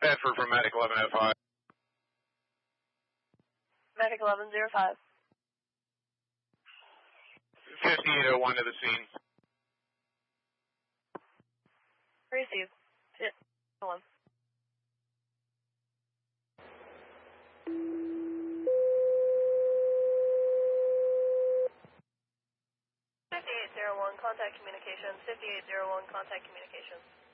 Bedford from Medic 1105. Medic 1105. 5801 to the scene. Receive. Hit. Hold on. 5801, contact communications. 5801, contact communications.